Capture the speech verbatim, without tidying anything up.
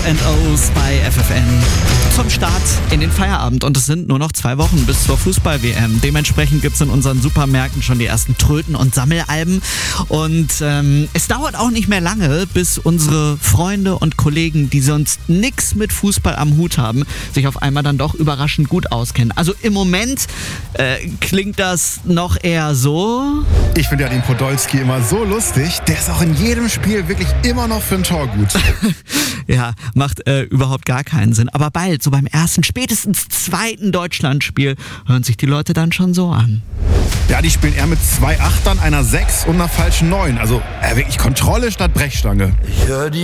and O's bei F F N zum Start in den Feierabend. Und es sind nur noch zwei Wochen bis zur Fußball-W M. Dementsprechend gibt es in unseren Supermärkten schon die ersten Tröten- und Sammelalben. Und ähm, es dauert auch nicht mehr lange, bis unsere Freunde und Kollegen, die sonst nichts mit Fußball am Hut haben, sich auf einmal dann doch überraschend gut auskennen. Also im Moment äh, klingt das noch eher so. Ich finde ja den Podolski immer so lustig. Der ist auch in jedem Spiel wirklich immer noch für ein Tor gut. Ja, macht äh, überhaupt gar keinen Sinn. Aber bald, so beim ersten, spätestens zweiten Deutschlandspiel, hören sich die Leute dann schon so an. Ja, die spielen eher mit zwei Achtern, einer Sechs und einer falschen Neun. Also äh, wirklich Kontrolle statt Brechstange. Ich hör die